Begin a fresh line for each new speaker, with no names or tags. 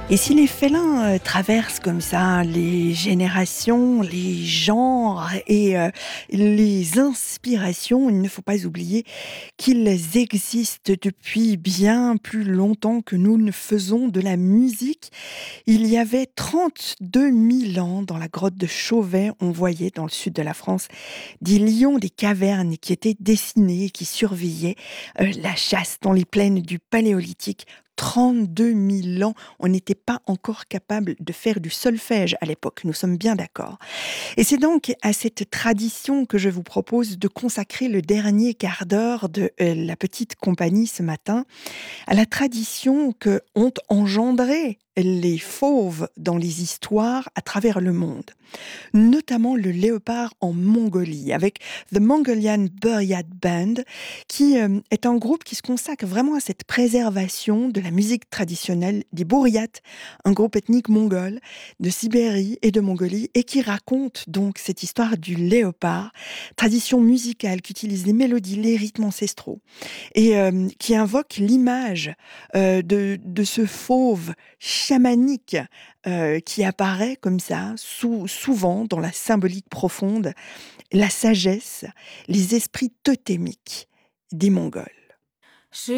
Et si les félins traversent comme ça les générations, les genres et les inspirations, il ne faut pas oublier qu'ils existent depuis bien plus longtemps que nous ne faisons de la musique. Il y avait 32 000 ans, dans la grotte de Chauvet, on voyait dans le sud de la France des lions des cavernes qui étaient dessinés, qui surveillaient la chasse dans les plaines du Paléolithique. 32 000 ans, on n'était pas encore capable de faire du solfège à l'époque, nous sommes bien d'accord. Et c'est donc à cette tradition que je vous propose de consacrer le dernier quart d'heure de la petite compagnie ce matin, à la tradition que ont engendré les fauves dans les histoires à travers le monde, notamment le léopard en Mongolie, avec The Mongolian Buryat Band, qui est un groupe qui se consacre vraiment à cette préservation de la musique traditionnelle des Buryats, un groupe ethnique mongol de Sibérie et de Mongolie, et qui raconte donc cette histoire du léopard, tradition musicale qui utilise les mélodies, les rythmes ancestraux, et qui invoque l'image de ce fauve chamanique qui apparaît comme ça, souvent dans la symbolique profonde, la sagesse, les esprits totémiques des Mongols.